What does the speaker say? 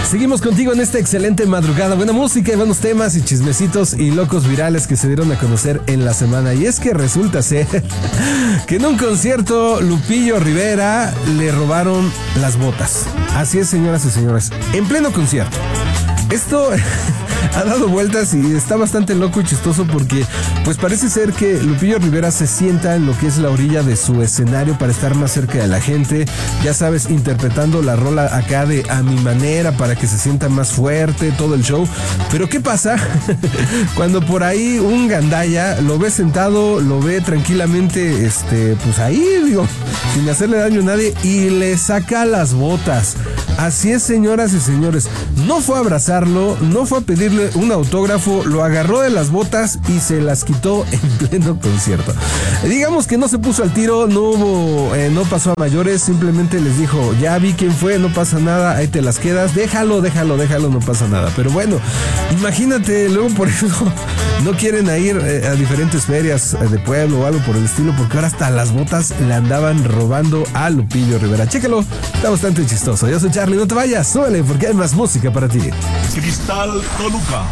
Seguimos contigo en esta excelente madrugada. Buena música, buenos temas y chismecitos y locos virales que se dieron a conocer en la semana. Y es que resulta ser que en un concierto Lupillo Rivera le robaron las botas. Así es, señoras y señores, en pleno concierto. Esto ha dado vueltas y está bastante loco y chistoso porque pues parece ser que Lupillo Rivera se sienta en lo que es la orilla de su escenario para estar más cerca de la gente, ya sabes, interpretando la rola acá de A Mi Manera para que se sienta más fuerte, todo el show. Pero ¿qué pasa? Cuando por ahí un gandaya lo ve sentado, lo ve tranquilamente, pues ahí, digo, sin hacerle daño a nadie y le saca las botas. Así es, señoras y señores, no fue a abrazarlo, no fue a pedirle un autógrafo, lo agarró de las botas y se las quitó en pleno concierto. Digamos que no se puso al tiro, no pasó a mayores, simplemente les dijo, ya vi quién fue, no pasa nada, ahí te las quedas, déjalo, no pasa nada. Pero bueno, imagínate, luego por eso no quieren ir a diferentes ferias de pueblo o algo por el estilo, porque ahora hasta las botas le andaban robando a Lupillo Rivera. Chécalo, está bastante chistoso. Yo soy Charlie, no te vayas, súbele porque hay más música para ti. Cristal Toluca.